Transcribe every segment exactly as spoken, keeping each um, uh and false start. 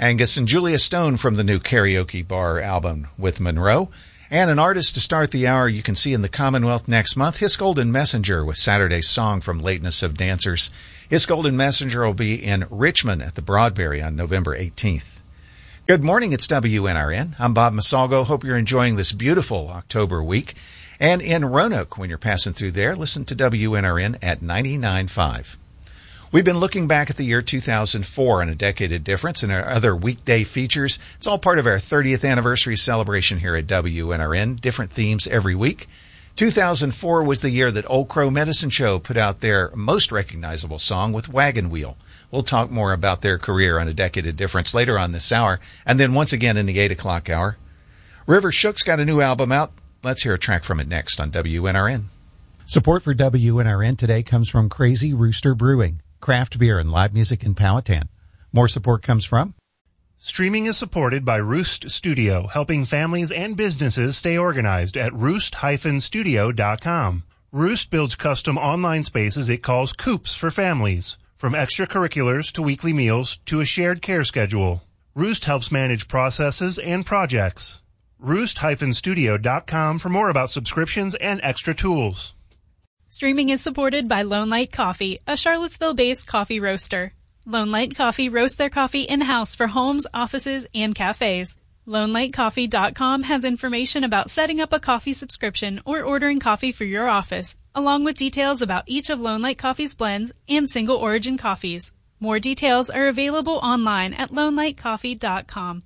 Angus and Julia Stone from the new Karaoke Bar album with Monroe. And an artist to start the hour you can see in the Commonwealth next month, His Golden Messenger with Saturday's Song from Lateness of Dancers. His Golden Messenger will be in Richmond at the Broadberry on November eighteenth. Good morning, it's W N R N. I'm Bob Masalgo. Hope you're enjoying this beautiful October week. And in Roanoke, when you're passing through there, listen to W N R N at ninety-nine point five. We've been looking back at the year two thousand four and a decade of difference and our other weekday features. It's all part of our thirtieth anniversary celebration here at W N R N. Different themes every week. two thousand four was the year that Old Crow Medicine Show put out their most recognizable song with Wagon Wheel. We'll talk more about their career on a decade of difference later on this hour, and then once again in the eight o'clock hour. River Shook's got a new album out. Let's hear a track from it next on W N R N. Support for W N R N today comes from Crazy Rooster Brewing, craft beer and live music in Powhatan. More support comes from... Streaming is supported by Roost Studio, helping families and businesses stay organized at roost dash studio dot com. Roost builds custom online spaces it calls coops for families, from extracurriculars to weekly meals to a shared care schedule. Roost helps manage processes and projects. roost dash studio dot com for more about subscriptions and extra tools. Streaming is supported by Lone Light Coffee, a Charlottesville-based coffee roaster. Lone Light Coffee roasts their coffee in-house for homes, offices, and cafes. lone light coffee dot com has information about setting up a coffee subscription or ordering coffee for your office, along with details about each of Lone Light Coffee's blends and single origin coffees. More details are available online at lone light coffee dot com.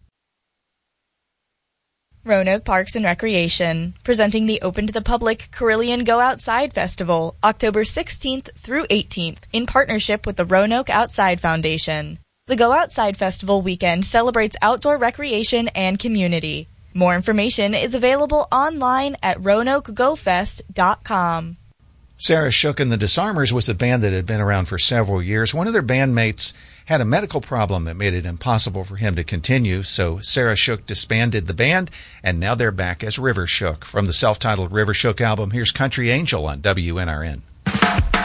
Roanoke Parks and Recreation, presenting the open to the public Carillion Go Outside Festival, October sixteenth through eighteenth, in partnership with the Roanoke Outside Foundation. The Go Outside Festival weekend celebrates outdoor recreation and community. More information is available online at roanoke go fest dot com. Sarah Shook and the Disarmers was a band that had been around for several years. One of their bandmates had a medical problem that made it impossible for him to continue, so Sarah Shook disbanded the band, and now they're back as River Shook. From the self-titled River Shook album, here's Country Angel on W N R N.